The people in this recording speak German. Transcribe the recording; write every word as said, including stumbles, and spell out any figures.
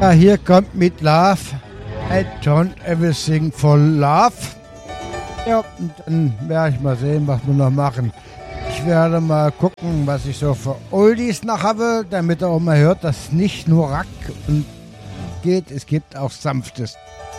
Ja, hier kommt mit Love. I turn everything for love. Ja, und dann werde ich mal sehen, was wir noch machen. Ich werde mal gucken, was ich so für Oldies noch habe, damit ihr auch mal hört, dass nicht nur Rock und geht, es gibt auch Sanftes.